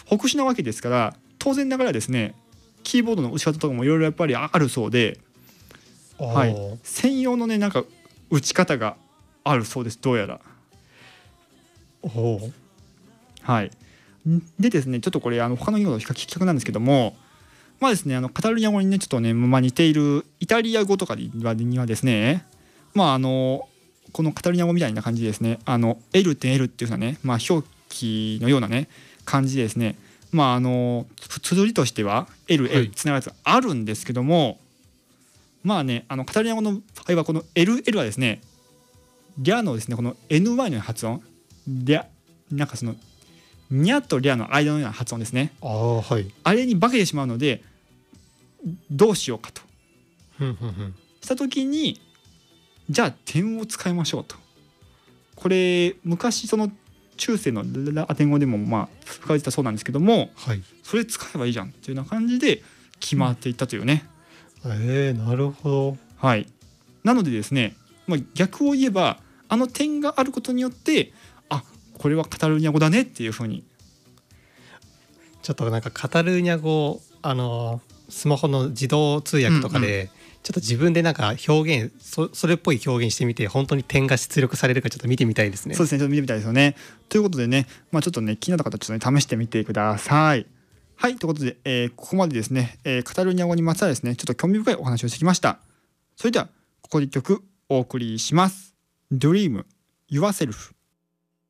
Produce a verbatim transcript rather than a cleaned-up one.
北手なわけですから、当然ながらですねキーボードの打ち方とかもいろいろやっぱりあるそうで、はい、専用のねなんか打ち方があるそうです、どうやら。 おはい、でですねちょっとこれあの他の言語の比較なんですけども、まあですねあのカタルーニャ語にねちょっとね、まあ、似ているイタリア語とかにはですね、まああのこのカタルーニャ語みたいな感じでですね、あの エル点 L っていうようなね、まあ、表記のようなね感じでですね、まああの綴りとしては エルエル つながるやつがあるんですけども、はい、まあねあのカタルーニャ語の場合はこの エルエル はですねリャのですねこの エヌワイ の発音リャなんかそのニャとリャの間のような発音ですね。 あ、はい、 あれに化けてしまうのでどうしようかとした時に、じゃあ点を使いましょうと。これ昔その中世のラテン語でもまあ使われてたそうなんですけども、 はい、 それ使えばいいじゃんっていうような感じで決まっていったというね、 うん、えー、なるほど。 はい、なのでですね、まあ、逆を言えばあの点があることによってあこれはカタルーニャ語だねっていうふうに。 ちょっとなんかカタルーニャ語あのスマホの自動通訳とかで、うんうん、ちょっと自分でなんか表現 そ, それっぽい表現してみて本当に点が出力されるかちょっと見てみたいですね。 そうですね、ちょっと見てみたいですよね。ということでね、まあ、ちょっとね気になった方はちょっとね試してみてください。はい、ということで、えー、ここまでですね、えー、カタルーニャ語にまつわるですねちょっと興味深いお話をしてきました。それではここで一曲お送りします。 Dream Yourself。